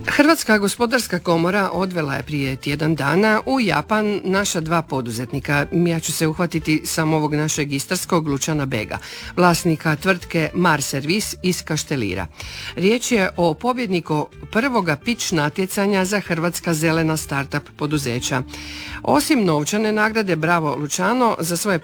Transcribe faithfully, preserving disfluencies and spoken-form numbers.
Hrvatska gospodarska komora odvela je prije tjedan dana u Japan naša dva poduzetnika. Ja ću se uhvatiti samo ovog našeg istarskog Lučana Bega, vlasnika tvrtke Mar Servis iz Kaštelira. Riječ je o pobjedniku prvoga pitch natjecanja za hrvatska zelena startup poduzeća. Osim novčane nagrade Bravo Lučano, za svoje